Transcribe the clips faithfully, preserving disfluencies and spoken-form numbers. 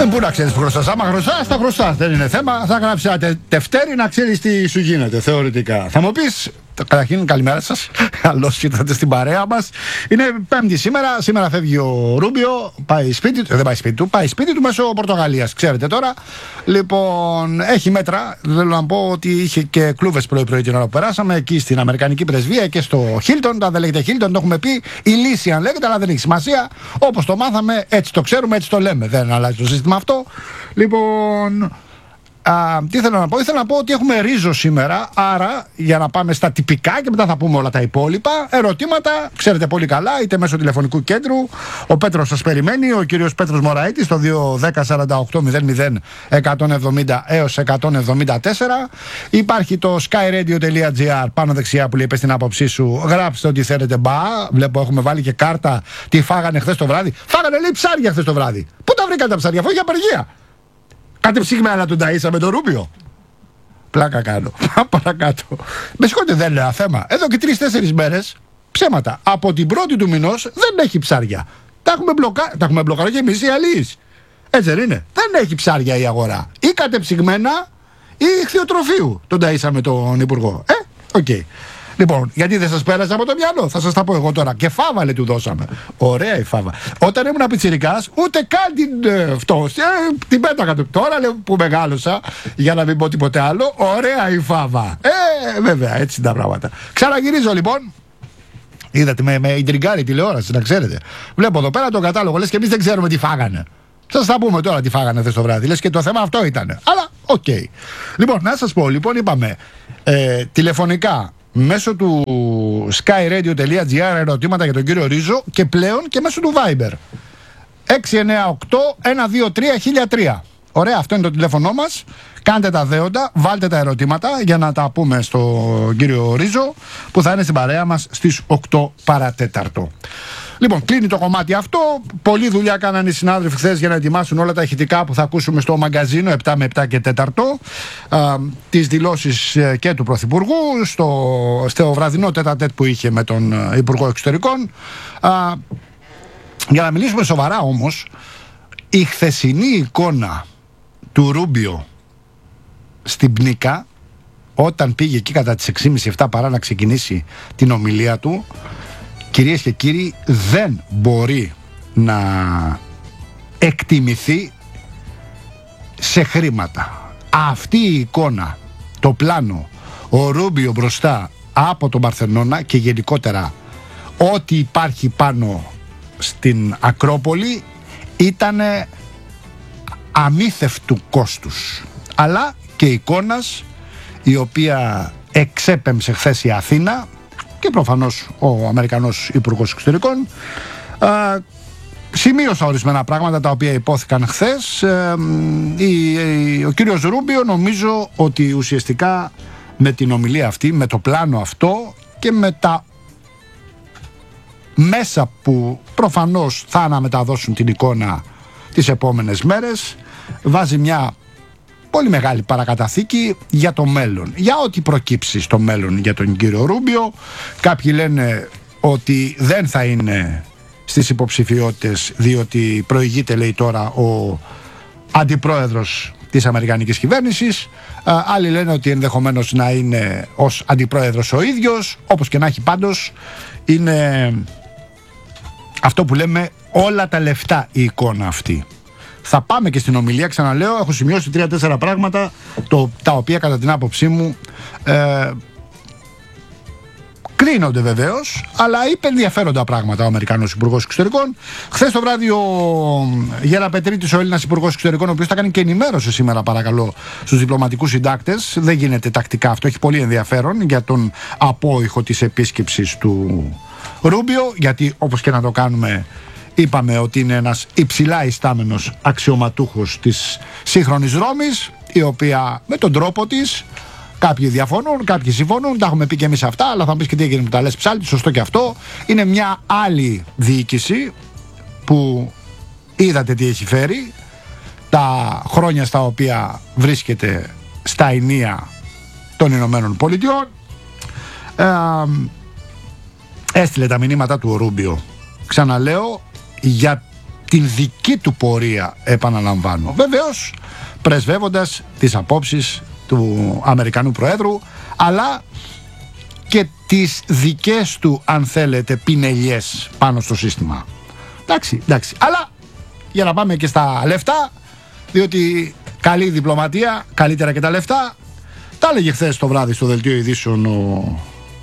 Πού να ξέρεις που χρωστάς. Άμα χρωστάς, θα χρωστάς. Δεν είναι θέμα. Θα γράψεις ένα τε, τευτέρι να ξέρεις τι σου γίνεται θεωρητικά. Θα μου πεις, καταρχήν καλημέρα σας. Καλώς ήρθατε στην παρέα μας. Είναι Πέμπτη σήμερα. Σήμερα φεύγει ο Ρούμπιο. Πάει σπίτι του. Δεν πάει σπίτι του. Πάει σπίτι του μέσω Πορτογαλίας. Ξέρετε τώρα. Λοιπόν, έχει μέτρα. Θέλω να πω ότι είχε και κλούβες πρωί-πρωί την ώρα που περάσαμε. Εκεί στην Αμερικανική Πρεσβεία και στο Χίλτον. Αν δεν λέγεται Χίλτον, το έχουμε πει. Η λύση αν λέγεται, αλλά δεν έχει σημασία. Όπως το μάθαμε, έτσι το ξέρουμε, έτσι το λέμε. Δεν αλλάζει το σύστημα αυτό. Λοιπόν. Α, τι θέλω να πω, ήθελα να πω ότι έχουμε ρίζο σήμερα. Άρα, για να πάμε στα τυπικά και μετά θα πούμε όλα τα υπόλοιπα. Ερωτήματα, ξέρετε πολύ καλά, είτε μέσω τηλεφωνικού κέντρου. Ο Πέτρος σας περιμένει, ο κύριος Πέτρος Μωραΐτης, το δύο ένα μηδέν σαράντα οκτώ μηδέν μηδέν εκατόν εβδομήντα έως εκατόν εβδομήντα τέσσερα. Υπάρχει το skyradio.gr πάνω δεξιά που λέει πες την άποψή σου. Γράψτε ό,τι θέλετε. Μπα, βλέπω έχουμε βάλει και κάρτα. Τι φάγανε χθες το βράδυ. Φάγανε λέει ψάρια χθες το βράδυ. Πού τα βρήκατε τα ψάρια, αφού είχε απεργία. Κάτι ψήγμενα τον ταΐσα με το Ρούμπιο. Πλάκα κάνω. Παρακάτω. Με συγχωρείτε, δεν λέω θέμα. Εδώ και τρεις-τέσσερις μέρες ψέματα. Από την πρώτη του μηνός δεν έχει ψάρια. Τα έχουμε, μπλοκα... Τα έχουμε μπλοκάρει και εμείς οι αλλοίς. Έτσι δεν είναι. Δεν έχει ψάρια η αγορά. Ή κατεψυγμένα ή ηχθειοτροφείου τον ταΐσαμε τον Υπουργό. Ε, οκ. Okay. Λοιπόν, γιατί δεν σας πέρασε από το μυαλό, θα σας τα πω εγώ τώρα. Και φάβα, λέει, του δώσαμε. Ωραία η φάβα. Όταν ήμουν πιτσιρικάς, ούτε καν την ε, φτώση. Ε, την πέταγα του. Τώρα λέω που μεγάλωσα, για να μην πω τίποτε άλλο. Ωραία η φάβα. Ε, βέβαια, έτσι είναι τα πράγματα. Ξαναγυρίζω λοιπόν. Είδατε, με, με ιντριγκάρει τηλεόραση, να ξέρετε. Βλέπω εδώ πέρα τον κατάλογο, λες και εμείς δεν ξέρουμε τι φάγανε. Σας τα πούμε τώρα τι φάγανε χθες το βράδυ. Λες και το θέμα αυτό ήταν. Αλλά, οκ. Okay. Λοιπόν, να σας πω, λοιπόν, είπαμε ε, τηλεφωνικά. Μέσω του skyradio.gr ερωτήματα για τον κύριο Ρίζο και πλέον και μέσω του Viber έξι εννιά οκτώ ένα δύο τρία χίλια τρία. Ωραία, αυτό είναι το τηλέφωνο μας. Κάντε τα δέοντα, βάλτε τα ερωτήματα για να τα πούμε στον κύριο Ρίζο που θα είναι στην παρέα μας στις οκτώ παρατέταρτο. Λοιπόν, κλείνει το κομμάτι αυτό. Πολλή δουλειά κάνανε οι συνάδελφοι χθες για να ετοιμάσουν όλα τα ηχητικά που θα ακούσουμε στο μαγκαζίνο επτά με επτά και τέταρτο. Τις δηλώσεις και του Πρωθυπουργού στο, στο βραδινό τέτα-τέτ που είχε με τον Υπουργό Εξωτερικών. Α, για να μιλήσουμε σοβαρά όμως, η χθεσινή εικόνα του Ρούμπιο στην Πνίκα, όταν πήγε εκεί κατά τις έξι και μισή επτά παρά να ξεκινήσει την ομιλία του, κυρίες και κύριοι, δεν μπορεί να εκτιμηθεί σε χρήματα. Αυτή η εικόνα, το πλάνο, ο Ρούμπιο μπροστά από τον Παρθενώνα και γενικότερα ό,τι υπάρχει πάνω στην Ακρόπολη ήταν αμύθευτου κόστους, αλλά και εικόνας η οποία εξέπεμψε χθες η Αθήνα και προφανώς ο Αμερικανός Υπουργός Εξωτερικών. Α, σημείωσα ορισμένα πράγματα τα οποία υπόθηκαν χθες. Ε, η, η, ο κύριος Ρούμπιο νομίζω ότι ουσιαστικά με την ομιλία αυτή, με το πλάνο αυτό και με τα μέσα που προφανώς θα αναμεταδώσουν την εικόνα τις επόμενες μέρες, βάζει μια πολύ μεγάλη παρακαταθήκη για το μέλλον, για ό,τι προκύψει στο μέλλον για τον κύριο Ρούμπιο. Κάποιοι λένε ότι δεν θα είναι στις υποψηφιότητες διότι προηγείται, λέει τώρα, ο αντιπρόεδρος της αμερικανικής κυβέρνησης. Άλλοι λένε ότι ενδεχομένως να είναι ως αντιπρόεδρος ο ίδιος. Όπως και να έχει, πάντως είναι αυτό που λέμε όλα τα λεφτά η εικόνα αυτή. Θα πάμε και στην ομιλία, ξαναλέω, έχω σημειώσει τρία-τέσσερα πράγματα το, τα οποία κατά την άποψή μου ε, κρίνονται βεβαίως, αλλά είπε ενδιαφέροντα πράγματα ο Αμερικανός Υπουργός Εξωτερικών. Χθες το βράδυ ο Γεραπετρίτης, ο Έλληνας Υπουργός Εξωτερικών, ο οποίος θα κάνει και ενημέρωση σήμερα, παρακαλώ, στους διπλωματικούς συντάκτες. Δεν γίνεται τακτικά αυτό, έχει πολύ ενδιαφέρον για τον απόϊχο της επίσκεψης του Ρούμπιο, γιατί όπως και να το κάνουμε, είπαμε ότι είναι ένας υψηλά ιστάμενος αξιωματούχος της σύγχρονης Ρώμης, η οποία με τον τρόπο της, κάποιοι διαφωνούν, κάποιοι συμφωνούν, τα έχουμε πει και εμείς αυτά, αλλά θα μου πεις και τι έγινε που τα λες ψάλτη, σωστό και αυτό. Είναι μια άλλη διοίκηση που είδατε τι έχει φέρει, τα χρόνια στα οποία βρίσκεται στα ενία των Ηνωμένων Πολιτειών. Ε, έστειλε τα μηνύματα του ο Ρούμπιο, ξαναλέω, για την δική του πορεία, επαναλαμβάνω. Βεβαίως πρεσβεύοντας τις απόψεις του Αμερικανού Προέδρου, αλλά και τις δικές του, αν θέλετε, πινελιές πάνω στο σύστημα. Εντάξει, εντάξει. Αλλά για να πάμε και στα λεφτά, διότι καλή διπλωματία, καλύτερα και τα λεφτά. Τα έλεγε χθες το βράδυ στο δελτίο ειδήσεων ο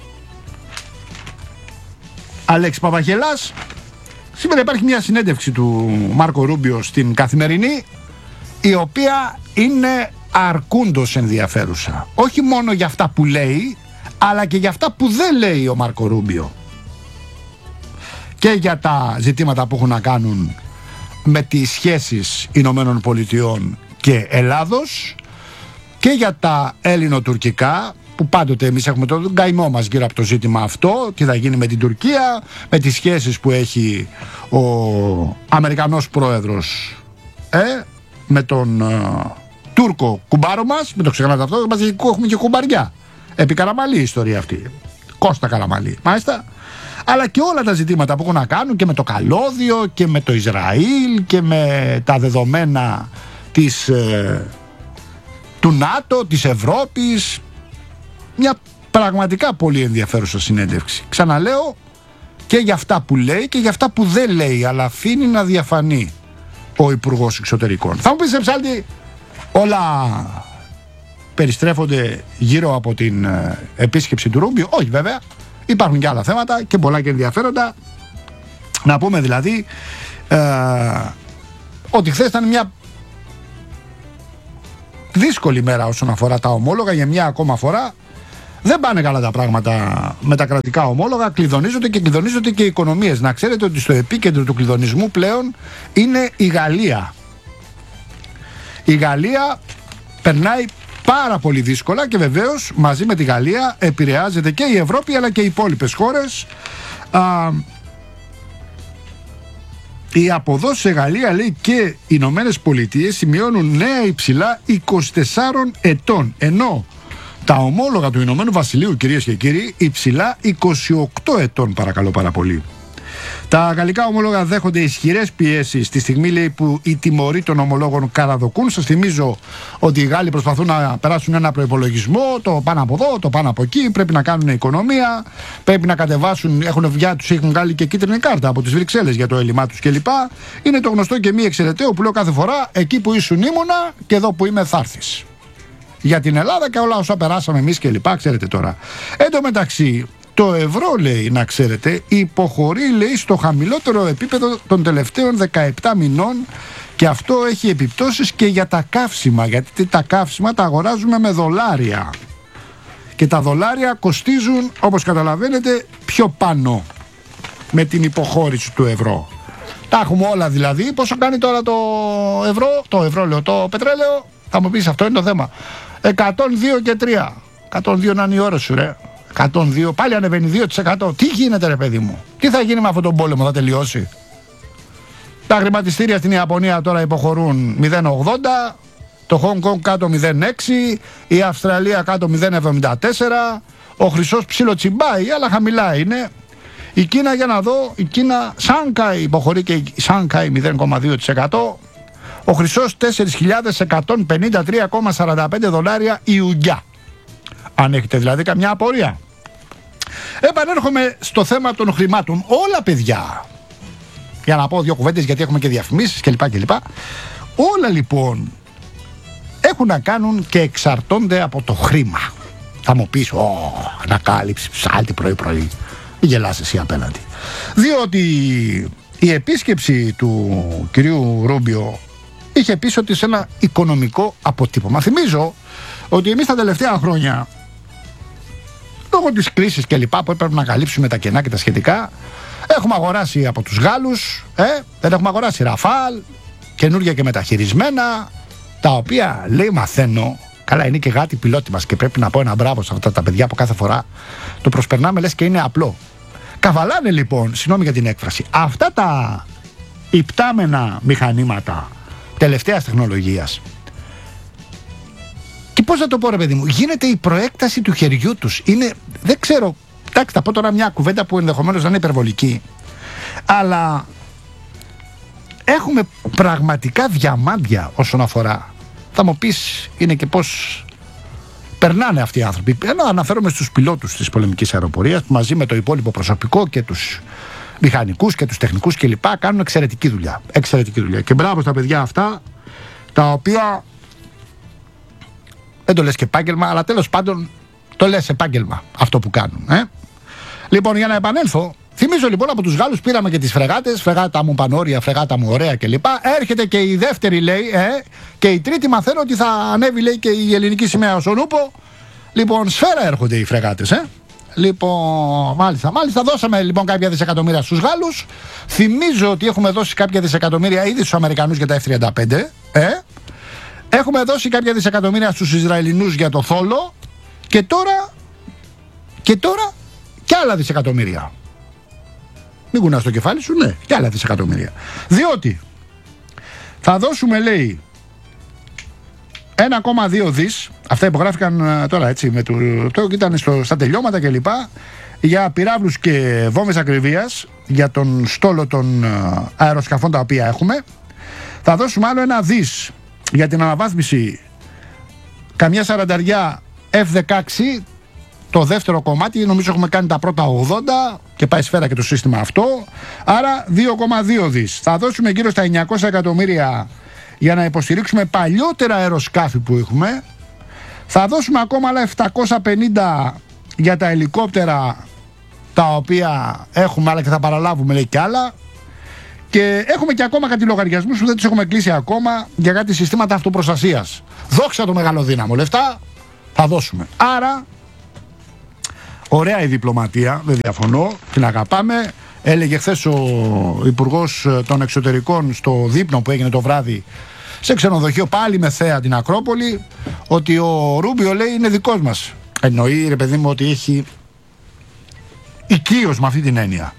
Αλέξης Παπαγελάς. Σήμερα υπάρχει μια συνέντευξη του Μάρκο Ρούμπιο στην Καθημερινή, η οποία είναι αρκούντος ενδιαφέρουσα. Όχι μόνο για αυτά που λέει, αλλά και για αυτά που δεν λέει ο Μάρκο Ρούμπιο. Και για τα ζητήματα που έχουν να κάνουν με τις σχέσεις Ηνωμένων Πολιτειών και Ελλάδος, και για τα ελληνοτουρκικά, που πάντοτε εμείς έχουμε τον καημό μας γύρω από το ζήτημα αυτό, τι θα γίνει με την Τουρκία, με τις σχέσεις που έχει ο Αμερικανός πρόεδρος ε, με τον ε, Τούρκο κουμπάρο μας. Μην το ξεχνάτε αυτό, μας έχουμε και κουμπαριά. Επί Καραμαλή η ιστορία αυτή, Κώστα Καραμαλή μάλιστα. Αλλά και όλα τα ζητήματα που έχουν να κάνουν και με το καλώδιο και με το Ισραήλ και με τα δεδομένα της, ε, του ΝΑΤΟ, της Ευρώπης. Μια πραγματικά πολύ ενδιαφέρουσα συνέντευξη. Ξαναλέω, και για αυτά που λέει και για αυτά που δεν λέει, αλλά αφήνει να διαφανεί ο Υπουργός Εξωτερικών. Θα μου πεις, Ψάλτη, όλα περιστρέφονται γύρω από την ε, επίσκεψη του Ρούμπιο? Όχι, βέβαια. Υπάρχουν και άλλα θέματα και πολλά και ενδιαφέροντα. Να πούμε δηλαδή ε, ότι χθες ήταν μια δύσκολη μέρα όσον αφορά τα ομόλογα. Για μια ακόμα φορά δεν πάνε καλά τα πράγματα με τα κρατικά ομόλογα. Κλειδονίζονται και κλειδονίζονται και οι οικονομίες. Να ξέρετε ότι στο επίκεντρο του κλειδονισμού πλέον είναι η Γαλλία. Η Γαλλία περνάει πάρα πολύ δύσκολα και βεβαίως μαζί με τη Γαλλία επηρεάζεται και η Ευρώπη αλλά και οι υπόλοιπες χώρες. Α, οι αποδόσεις σε Γαλλία, λέει, και οι Ηνωμένες Πολιτείες σημειώνουν νέα υψηλά είκοσι τεσσάρων ετών, ενώ τα ομόλογα του Ηνωμένου Βασιλείου, κυρίες και κύριοι, υψηλά είκοσι οκτώ ετών, παρακαλώ πάρα πολύ. Τα γαλλικά ομόλογα δέχονται ισχυρές πιέσεις τη στιγμή, λέει, που οι τιμωροί των ομολόγων καραδοκούν. Σας θυμίζω ότι οι Γάλλοι προσπαθούν να περάσουν ένα προϋπολογισμό, το πάνω από εδώ, το πάνω από εκεί. Πρέπει να κάνουν οικονομία, πρέπει να κατεβάσουν. Έχουν βγει, τους έχουν βγάλει και κίτρινη κάρτα από τις Βρυξέλλες για το έλλειμμά τους κλπ. Είναι το γνωστό και μη εξαιρεταίο που λέω κάθε φορά: εκεί που ήσουν ήμουνα και εδώ που είμαι θα έρθεις. Για την Ελλάδα και όλα όσα περάσαμε εμείς κλπ. Ξέρετε τώρα. Εν τω μεταξύ, το ευρώ, λέει, να ξέρετε, υποχωρεί, λέει, στο χαμηλότερο επίπεδο των τελευταίων δεκαεπτά μηνών, και αυτό έχει επιπτώσεις και για τα καύσιμα, γιατί τα καύσιμα τα αγοράζουμε με δολάρια και τα δολάρια κοστίζουν, όπως καταλαβαίνετε, πιο πάνω με την υποχώρηση του ευρώ. Τα έχουμε όλα δηλαδή. Πόσο κάνει τώρα το ευρώ, το ευρώ λέω, το πετρέλαιο? Θα μου πεις, αυτό είναι το θέμα. εκατόν δύο και τρία. εκατόν δύο να είναι η ώρα σου, ρε. εκατόν δύο, πάλι ανεβαίνει δύο τοις εκατό. Τι γίνεται, ρε παιδί μου? Τι θα γίνει με αυτόν τον πόλεμο? Θα τελειώσει? Τα χρηματιστήρια στην Ιαπωνία τώρα υποχωρούν μηδέν κόμμα ογδόντα, το Χονγκ Κονγκ κάτω μηδέν κόμμα έξι, η Αυστραλία κάτω μηδέν κόμμα εβδομήντα τέσσερα, ο χρυσός ψιλοτσιμπάει, αλλά χαμηλά είναι. Η Κίνα, για να δω, η Κίνα, Σάνκαϊ, υποχωρεί και η Σάνκαϊ μηδέν κόμμα δύο τοις εκατό. Ο χρυσός τέσσερις χιλιάδες εκατόν πενήντα τρία κόμμα σαράντα πέντε δολάρια η ουγγιά. Αν έχετε δηλαδή καμιά απορία. Επανέρχομαι στο θέμα των χρημάτων. Όλα, παιδιά, για να πω δύο κουβέντες, γιατί έχουμε και διαφημίσεις κλπ, κλπ. Όλα λοιπόν έχουν να κάνουν και εξαρτώνται από το χρήμα. Θα μου πεις, ω, ανακάλυψη, ψάλτη πρωί πρωί. Γελάς εσύ απέναντι. Διότι η επίσκεψη του κυρίου Ρούμπιο είχε πίσω ότι σε ένα οικονομικό αποτύπωμα. Θυμίζω ότι εμείς τα τελευταία χρόνια, λόγω της κρίσης και λοιπά, που έπρεπε να καλύψουμε τα κενά και τα σχετικά, έχουμε αγοράσει από τους Γάλλους, ε, δεν έχουμε αγοράσει Ραφάλ, καινούργια και μεταχειρισμένα, τα οποία, λέει, μαθαίνω, καλά, είναι και γάτι πιλότη μας και πρέπει να πω ένα μπράβο σε αυτά τα παιδιά που κάθε φορά το προσπερνάμε, λες και είναι απλό. Καβαλάνε λοιπόν, συγγνώμη για την έκφραση, αυτά τα υπτάμενα μηχανήματα τελευταίας τεχνολογίας. Και πώς θα το πω, ρε παιδί μου, γίνεται η προέκταση του χεριού τους. Είναι, δεν ξέρω, εντάξει, θα πω τώρα μια κουβέντα που ενδεχομένως να είναι υπερβολική, αλλά έχουμε πραγματικά διαμάντια όσον αφορά. Θα μου πεις, είναι και πώς περνάνε αυτοί οι άνθρωποι. Ενώ αναφέρομαι στους πιλότους της πολεμικής αεροπορίας, που μαζί με το υπόλοιπο προσωπικό και τους μηχανικούς και τους τεχνικούς κλπ. Κάνουν εξαιρετική δουλειά. Εξαιρετική δουλειά. Και μπράβο στα παιδιά αυτά, τα οποία δεν το λες και επάγγελμα, αλλά τέλος πάντων το λες επάγγελμα αυτό που κάνουν. Ε? Λοιπόν, για να επανέλθω, θυμίζω λοιπόν από τους Γάλλους πήραμε και τις φρεγάτες, φρεγάτα μου πανόρια, φρεγάτα μου ωραία κλπ. Έρχεται και η δεύτερη, λέει, ε, και η τρίτη μαθαίνω ότι θα ανέβει, λέει, και η ελληνική σημαία στον Ούπο. Λοιπόν, σφαίρα έρχονται οι φρεγάτες, ε. Λοιπόν, μάλιστα, μάλιστα δώσαμε λοιπόν κάποια δισεκατομμύρια στους Γάλλους. Θυμίζω ότι έχουμε δώσει κάποια δισεκατομμύρια ήδη στους Αμερικανούς για τα εφ τριάντα πέντε. Ε. Έχουμε δώσει κάποια δισεκατομμύρια στους Ισραηλινούς για το Θόλο. Και τώρα, και τώρα, κι άλλα δισεκατομμύρια. Μην κουνάς το κεφάλι σου, ναι, κι άλλα δισεκατομμύρια. Διότι θα δώσουμε, λέει, ένα κόμμα δύο δις, αυτά υπογράφηκαν τώρα, έτσι, με το, το ήταν στο, στα τελειώματα κλπ, για πυράβλους και βόμβες ακριβίας, για τον στόλο των αεροσκαφών τα οποία έχουμε. Θα δώσουμε άλλο ένα δις για την αναβάθμιση καμιά σαρανταριά εφ δεκαέξι, το δεύτερο κομμάτι, νομίζω έχουμε κάνει τα πρώτα ογδόντα και πάει σφαίρα και το σύστημα αυτό, άρα δύο κόμμα δύο δις. Θα δώσουμε γύρω στα εννιακόσια εκατομμύρια για να υποστηρίξουμε παλιότερα αεροσκάφη που έχουμε. Θα δώσουμε ακόμα άλλα επτακόσια πενήντα για τα ελικόπτερα τα οποία έχουμε, αλλά και θα παραλάβουμε, λέει, κι άλλα. Και έχουμε και ακόμα κάτι λογαριασμούς που δεν τους έχουμε κλείσει ακόμα για κάτι συστήματα αυτοπροστασίας. Δόξα το μεγαλοδύναμο, λεφτά θα δώσουμε. Άρα, ωραία η διπλωματία, δεν διαφωνώ, την αγαπάμε. Έλεγε χθες ο Υπουργός των Εξωτερικών στο δείπνο που έγινε το βράδυ σε ξενοδοχείο πάλι με θέα την Ακρόπολη, ότι ο Ρούμπιο, λέει, είναι δικός μας. Εννοεί, ρε παιδί μου, ότι έχει οικείος με αυτή την έννοια.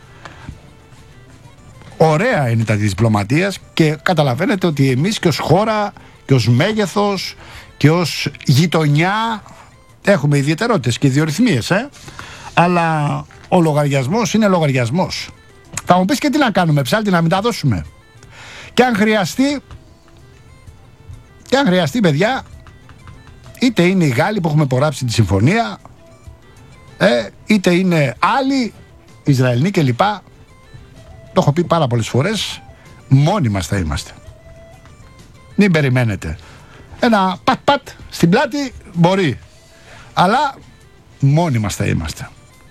Ωραία είναι τα της διπλωματίας και καταλαβαίνετε ότι εμείς και ως χώρα και ως μέγεθος και ως γειτονιά έχουμε ιδιαιτερότητες και ιδιορυθμίες, ε? Αλλά ο λογαριασμός είναι λογαριασμός. Θα μου πεις και τι να κάνουμε, ψάλτη, να μην τα δώσουμε. Και αν χρειαστεί, και αν χρειαστεί, παιδιά, είτε είναι οι Γάλλοι που έχουμε υπογράψει τη συμφωνία, ε, είτε είναι άλλοι, Ισραηλοί κλπ. Το έχω πει πάρα πολλές φορές, μόνοι μας θα είμαστε. Μην περιμένετε. Ένα πατ πατ στην πλάτη μπορεί, αλλά μόνοι μας θα είμαστε.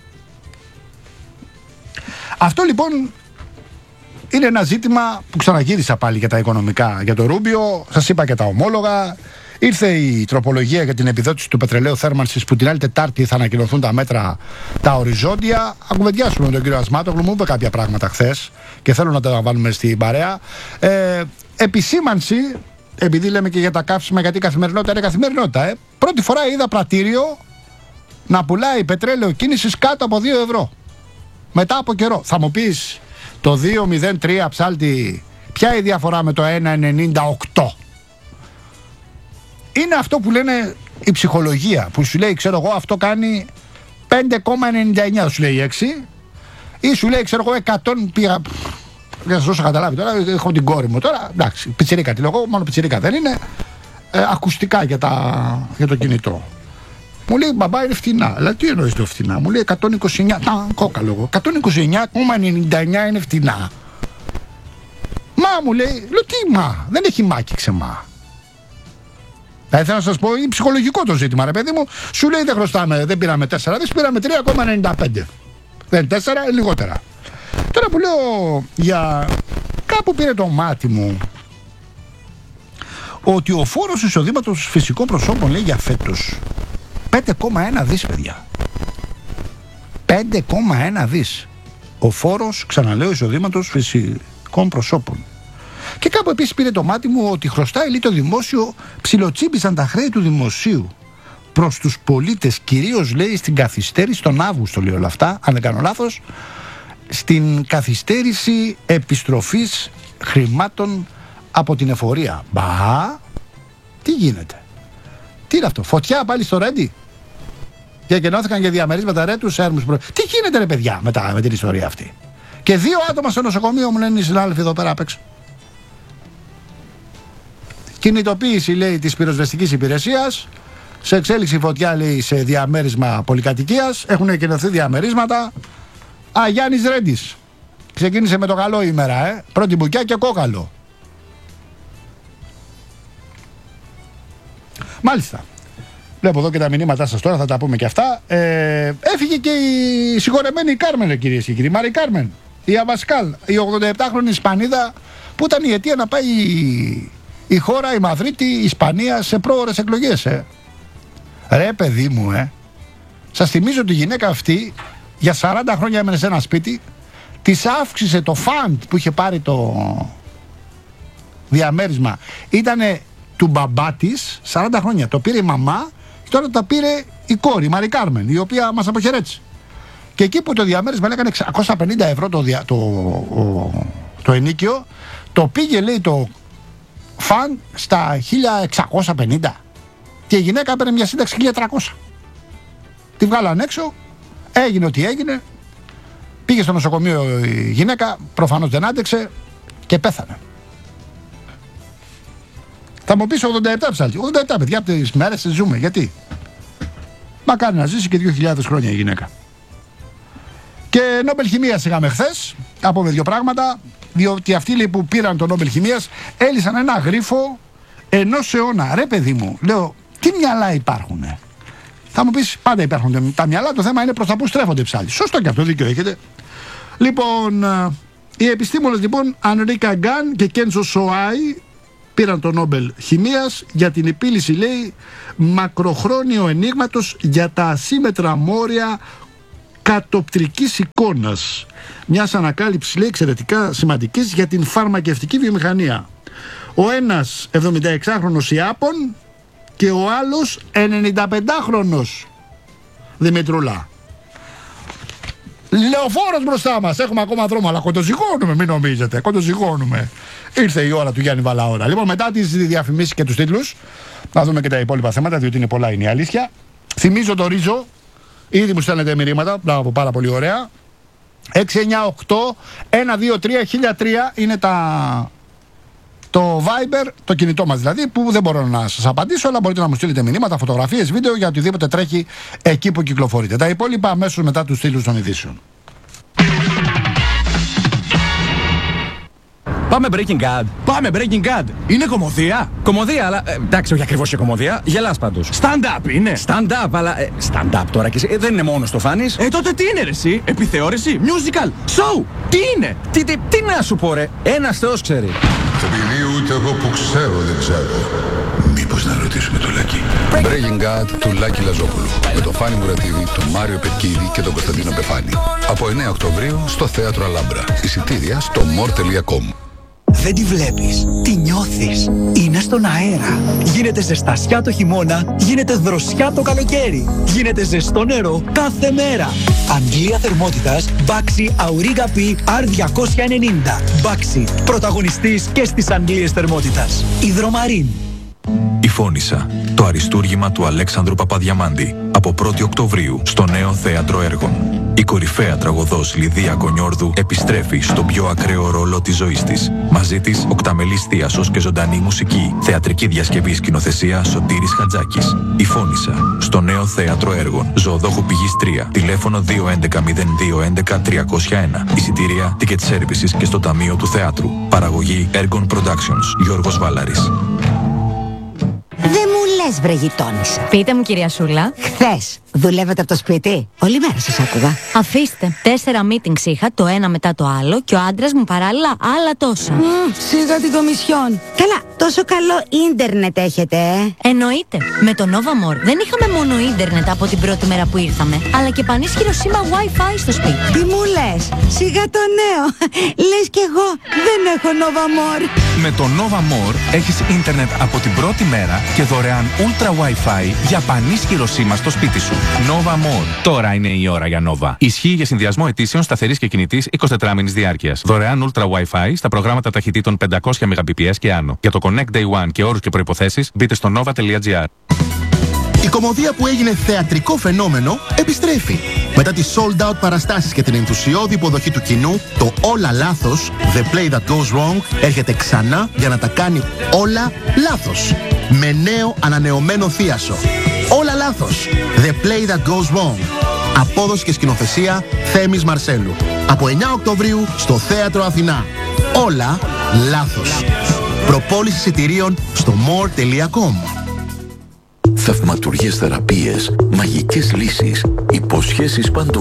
Αυτό λοιπόν είναι ένα ζήτημα που ξαναγύρισα πάλι για τα οικονομικά, για το Ρούμπιο. Σας είπα και τα ομόλογα. Ήρθε η τροπολογία για την επιδότηση του πετρελαίου θέρμανσης που την άλλη Τετάρτη θα ανακοινωθούν τα μέτρα τα οριζόντια. Ακουβεντιάσουμε με τον κύριο Ασμάτογλου, μου είπε κάποια πράγματα χθες και θέλω να τα βάλουμε στην παρέα. Ε, επισήμανση, επειδή λέμε και για τα καύσιμα, γιατί η καθημερινότητα είναι καθημερινότητα. Ε. Πρώτη φορά είδα πρατήριο να πουλάει πετρέλαιο κίνησης κάτω από δύο ευρώ. Μετά από καιρό. Θα μου πεις, το δύο μηδέν τρία, ψάλτη, ποια η διαφορά με το ένα ενενήντα οκτώ? Είναι αυτό που λένε η ψυχολογία, που σου λέει, ξέρω εγώ, αυτό κάνει πέντε κόμμα ενενήντα εννιά, σου λέει έξι, ή σου λέει, ξέρω εγώ, εκατό πήγα. Δεν σας δώσω καταλάβει τώρα, έχω την κόρη μου τώρα. Εντάξει, πιτσιρίκα τη λόγω, μόνο πιτσιρίκα δεν είναι. Ε, ακουστικά για, τα, για το κινητό. Μου λέει, μπαμπά, είναι φτηνά. Αλλά τι εννοείς το φτηνά? Μου λέει εκατόν είκοσι εννιά. Τα κόκαλο εγώ. εκατόν είκοσι εννιά κόμμα ενενήντα εννιά είναι φτηνά. Μα, μου λέει, λέω τι μα, δεν έχει μάκι ξεμά. Θα ήθελα να σας πω, είναι ψυχολογικό το ζήτημα, ρε παιδί μου. Σου λέει δεν χρωστάμε, δεν πήραμε τέσσερα δις, πήραμε τρία κόμμα ενενήντα πέντε. Δεν τέσσερα, λιγότερα. Τώρα που λέω, για κάπου πήρε το μάτι μου ότι ο φόρος εισοδήματος φυσικών προσώπων, λέει, για φέτος πέντε κόμμα ένα δις, παιδιά. πέντε κόμμα ένα δις. Ο φόρος, ξαναλέω, εισοδήματος φυσικών προσώπων. Και κάπου επίσης πήρε το μάτι μου ότι χρωστάει, λέει, το δημόσιο, ψιλοτσίμπησαν τα χρέη του δημοσίου προς τους πολίτες, κυρίως, λέει, στην καθυστέρηση, τον Αύγουστο, λέει όλα αυτά, αν δεν κάνω λάθος, στην καθυστέρηση επιστροφής χρημάτων από την εφορία. Μπα, τι γίνεται? Τι είναι αυτό, φωτιά πάλι στο Ρέντι? Και γεννώθηκαν για διαμερίσματα, ρε, τους έρμους προ... Τι γίνεται, ρε παιδιά, με, τα, με την ιστορία αυτή? Και δύο άτομα στο νοσοκομείο μου λένε οι συνάδελφοι εδώ πέρα απ' έξω. Κινητοποίηση, λέει, της πυροσβεστικής υπηρεσίας. Σε εξέλιξη φωτιά, λέει, σε διαμέρισμα πολυκατοικίας. Έχουν εκκαινωθεί διαμερίσματα. Α, Γιάννης Ρέντης. Ξεκίνησε με το καλό ημέρα, ε. Πρώτη μπουκιά και κόκαλο. Μάλιστα. Βλέπω εδώ και τα μηνύματά σας τώρα, θα τα πούμε και αυτά. Ε, έφυγε και η συγχωρεμένη Κάρμεν, κυρίες και κύριοι. Μάρη Κάρμεν. Η Αβασκάλ, η ογδονταεπτάχρονη Ισπανίδα, που ήταν η αιτία να πάει η, η χώρα, η Μαδρίτη, η Ισπανία, σε πρόωρες εκλογές, ε. Ρε παιδί μου, ε. Σας θυμίζω ότι η γυναίκα αυτή για σαράντα χρόνια έμενε σε ένα σπίτι, της αύξησε το φαντ που είχε πάρει το διαμέρισμα. Ήτανε του μπαμπά της σαράντα χρόνια. Το πήρε η μαμά και τώρα το πήρε η κόρη, η Μάρη Κάρμεν, η οποία μας αποχαιρέτησε. Και εκεί που το διαμέρισμα έκανε εξακόσια πενήντα ευρώ το, δια, το, το, το ενίκιο, το πήγε, λέει, το φαν στα χίλια εξακόσια πενήντα. Και η γυναίκα έπαιρνε μια σύνταξη χίλια τριακόσια. Τη βγάλαν έξω, έγινε ό,τι έγινε. Πήγε στο νοσοκομείο η γυναίκα, προφανώς δεν άντεξε και πέθανε. Θα μου πεις ογδόντα επτά ψάλτη. ογδόντα επτά, παιδιά, από τις μέρες τις ζούμε. Γιατί? Μακάρι να ζήσει και δύο χιλιάδες χρόνια η γυναίκα. Και Νόμπελ Χημείας είχαμε χθες. Να πούμε δύο πράγματα. Διότι αυτοί, λέει, που πήραν το Νόμπελ Χημείας έλυσαν ένα γρίφο ενός αιώνα. Ρε παιδί μου, λέω, τι μυαλά υπάρχουνε? Θα μου πεις, πάντα υπάρχουν τα μυαλά, το θέμα είναι προς τα που στρέφονται οι ψάλτες. Σωστό, και αυτό δίκιο έχετε. Λοιπόν, οι επιστήμονες, λοιπόν, Ανρίκα Γκάν και Κένζο Σοάι πήραν το Νόμπελ Χημείας για την επίλυση, λέει, μακροχρόνιο ενίγματος για τα ασύμετρα μόρια κατοπτρικής εικόνας. Μιας ανακάλυψης, λέει, εξαιρετικά σημαντικής για την φαρμακευτική βιομηχανία. Ο ένας εβδομηνταεξάχρονος Ιάπων και ο άλλος ενενηνταπεντάχρονος Δημητρούλα. Λεωφόρος μπροστά μας. Έχουμε ακόμα δρόμο, αλλά κοντοζυγώνουμε, μην νομίζετε. Κοντοζυγώνουμε. Ήρθε η ώρα του Γιάννη Βαλαώρα. Λοιπόν, μετά τις διαφημίσεις και τους τίτλους, να δούμε και τα υπόλοιπα θέματα, διότι είναι πολλά, είναι η αλήθεια. Θυμίζω το Ρίζο. Ήδη μου στέλνετε μηνύματα. Μπράβο, πάρα πολύ ωραία. έξι εννιά οκτώ ένα δύο τρία χίλια τρία είναι τα... το Viber, το κινητό μας δηλαδή, που δεν μπορώ να σας απαντήσω, αλλά μπορείτε να μου στείλετε μηνύματα, φωτογραφίες, βίντεο για οτιδήποτε τρέχει εκεί που κυκλοφορείτε. Τα υπόλοιπα αμέσως μετά τους στήλους των ειδήσεων. Πάμε Breaking Bad. Πάμε Breaking Bad. Είναι κωμωδία. Κωμωδία, αλλά ε, εντάξει, όχι ακριβώς και κωμωδία. Γελάς πάντως. Stand-up είναι. Stand-up, αλλά. Ε, stand-up τώρα και εσύ. Ε, δεν είναι μόνο το φάνης. Ε, τότε τι είναι, ρε, εσύ? Επιθεώρηση, musical, show. Τι είναι? Τι, τι, τι να σου πω, ρε. Ένας Θεός ξέρει. Επειδή ούτε εγώ που ξέρω δεν ξέρω. Μήπως να ρωτήσουμε το Λάκη. Breaking Bad του Λάκη Λαζόπουλου. Με τον Φάνη Μουρατίδη, τον Μάριο Πετκίδη και τον Κωνσταντίνο Πεφάνη. Από εννέα Οκτωβρίου στο Θέατρο Αλάμπρα. Εισιτήρια στο more τελεία com. Δεν τη βλέπεις, τη νιώθεις. Είναι στον αέρα. Γίνεται ζεστασιά το χειμώνα, γίνεται δροσιά το καλοκαίρι. Γίνεται ζεστό νερό κάθε μέρα. Αντλία θερμότητας Baxi Auriga P αρ διακόσια ενενήντα. Baxi, πρωταγωνιστής και στις αντλίες θερμότητας. Υδρομαρίν. Η Φώνισσα, το αριστούργημα του Αλέξανδρου Παπαδιαμάντη, από πρώτη Οκτωβρίου στο νέο Θέατρο Έργων. Η κορυφαία τραγωδός Λιδία Κονιόρδου επιστρέφει στον πιο ακραίο ρόλο της ζωής της. Μαζί της, οκταμελής θίασος και ζωντανή μουσική. Θεατρική διασκευή, σκηνοθεσία Σωτήρης Χατζάκης. Η Φώνισσα, στο νέο Θέατρο Έργων. Ζωοδόχου Πηγής τρία. Τηλέφωνο δύο έντεκα μηδέν δύο έντεκα τριακόσια ένα. Εισιτήρια, ticket services και στο Ταμείο του Θεάτρου. Παραγωγή Έργων Productions. Γιώργος Βάλαρης. Δεν μου λες, βρε γειτόνισσα. Πείτε μου, κυρία Σούλα. Χθες δουλεύετε από το σπίτι? Όλη μέρα σας άκουγα. Αφήστε. Τέσσερα meetings είχα, το ένα μετά το άλλο, και ο άντρας μου παράλληλα άλλα τόσα. Mm, σιγά την κομισιόν. Καλά, τόσο καλό ίντερνετ έχετε, ε? Εννοείται. Με το Nova More δεν είχαμε μόνο ίντερνετ από την πρώτη μέρα που ήρθαμε, αλλά και πανίσχυρο σήμα Wi-Fi στο σπίτι. Τι μου λες? Σιγά το νέο. Λες κι εγώ δεν έχω Nova More. Με το Nova More έχεις ίντερνετ από την πρώτη μέρα και δωρεάν Ultra Wi-Fi για πανίσχυρο σήμα στο σπίτι σου. Nova More. Τώρα είναι η ώρα για Nova. Ισχύει για συνδυασμό ετήσεων σταθερής και κινητής εικοσιτετράμηνης διάρκειας. Δωρεάν Ultra Wi-Fi στα προγράμματα ταχυτήτων πεντακόσια Mbps και άνω. Για το Connect Day One και όρους και προϋποθέσεις μπείτε στο nova τελεία gr. Η κωμωδία που έγινε θεατρικό φαινόμενο επιστρέφει. Μετά τις sold out παραστάσεις και την ενθουσιώδη υποδοχή του κοινού, το Όλα Λάθος, The Play That Goes Wrong, έρχεται ξανά για να τα κάνει όλα λάθος. Με νέο ανανεωμένο θίασο. Όλα Λάθος, The Play That Goes Wrong. Απόδοση και σκηνοθεσία Θέμης Μαρσέλου. Από εννιά Οκτωβρίου στο Θέατρο Αθηνά. Όλα Λάθος. Προπόληση εισιτηρίων στο more τελεία com. Θαυματουργές θεραπείες, μαγικές λύσεις, υποσχέσεις παντού.